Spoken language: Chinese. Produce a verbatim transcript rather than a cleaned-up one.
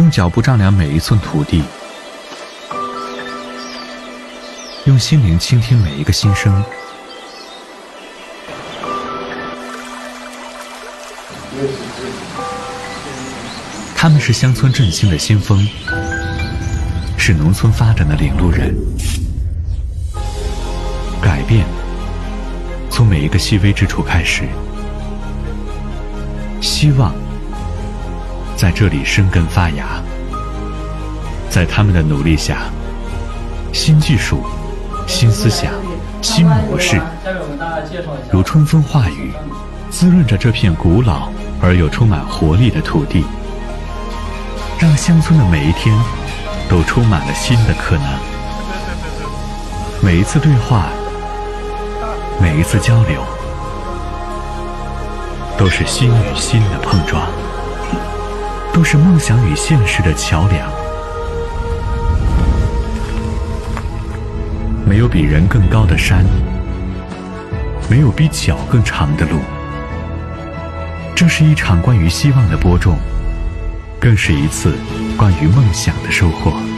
用脚步丈量每一寸土地，用心灵倾听每一个心声。他们是乡村振兴的先锋，是农村发展的领路人。改变从每一个细微之处开始，希望在这里生根发芽。在他们的努力下，新技术、新思想、新模式如春风化雨，滋润着这片古老而又充满活力的土地，让乡村的每一天都充满了新的可能。每一次对话，每一次交流，都是心与心的碰撞，都是梦想与现实的桥梁。没有比人更高的山，没有比脚更长的路。这是一场关于希望的播种，更是一次关于梦想的收获。